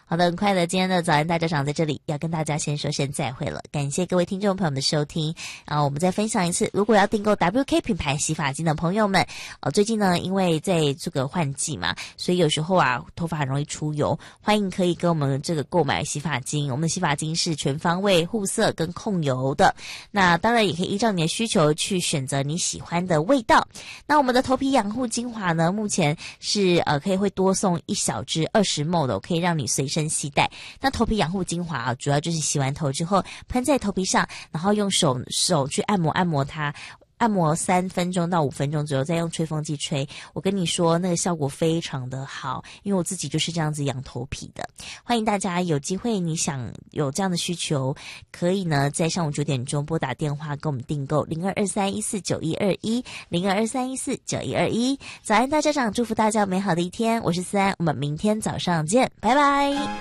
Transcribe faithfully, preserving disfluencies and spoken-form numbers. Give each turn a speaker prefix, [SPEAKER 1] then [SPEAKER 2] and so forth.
[SPEAKER 1] 好的，很快的，今天的早安大家长在这里要跟大家先说声再会了，感谢各位听众朋友们的收听。然后我们再分享一次，如果要订购 W K 品牌洗发精的朋友们，呃，最近呢，因为在这个换季嘛，所以有时候啊，头发很容易出油，欢迎可以跟我们这个购买洗发精。我们的洗发精是全方位护色跟控油的，那当然也可以依照你的需求去选择你喜欢的味道。那我们的头皮养护精华呢，目前是呃可以会多送一小支二十 ml 的，可以让你随身携带。那头皮养护精华啊，主要就是洗完头之后喷在头皮上，然后用手手去按摩按摩它。按摩三分钟到五分钟左右，再用吹风机吹。我跟你说，那个效果非常的好，因为我自己就是这样子养头皮的。欢迎大家有机会，你想有这样的需求，可以呢在上午九点钟拨打电话跟我们订购零二二三一四九一二一零二二三一四九一二一。早安大家长，祝福大家有美好的一天，我是思安，我们明天早上见，拜拜。